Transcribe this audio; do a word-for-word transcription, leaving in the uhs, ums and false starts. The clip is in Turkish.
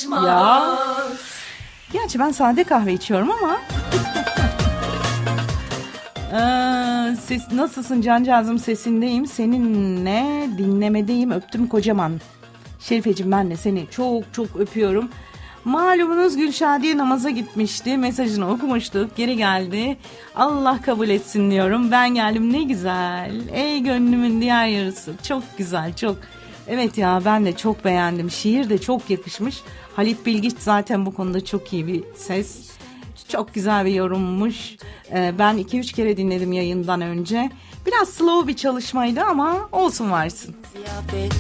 yakışmaz. Ya. Gerçi ben sade kahve içiyorum ama. Ee, ses, nasılsın cancağızım, sesindeyim. Seninle dinlemedeyim, öptüm kocaman. Şerifeciğim, ben de seni çok çok öpüyorum. Malumunuz Gülşadiye namaza gitmişti. Mesajını okumuştuk. Geri geldi. Allah kabul etsin diyorum. Ben geldim, ne güzel. Ey gönlümün diğer yarısı. Çok güzel, çok. Evet ya, ben de çok beğendim. Şiir de çok yakışmış. Halit Bilgiç zaten bu konuda çok iyi bir ses. Çok güzel bir yorummuş. Ee, ben iki üç kere dinledim yayından önce. Biraz slow bir çalışmaydı ama olsun varsın.